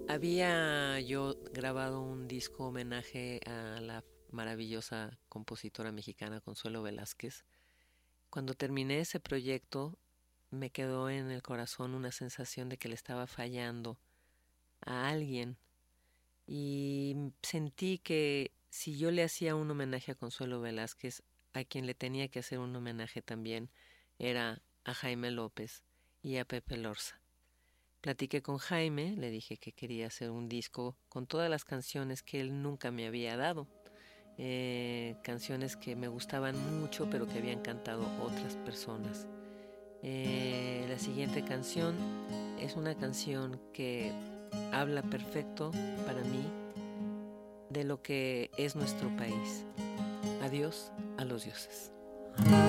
Había yo grabado un disco homenaje a la maravillosa compositora mexicana Consuelo Velázquez. Cuando terminé ese proyecto, me quedó en el corazón una sensación de que le estaba fallando a alguien y sentí que si yo le hacía un homenaje a Consuelo Velázquez, a quien le tenía que hacer un homenaje también era a Jaime López y a Pepe Lorza. Platiqué con Jaime, le dije que quería hacer un disco con todas las canciones que él nunca me había dado, canciones que me gustaban mucho pero que habían cantado otras personas. La siguiente canción es una canción que habla perfecto para mí de lo que es nuestro país. Adiós a los dioses.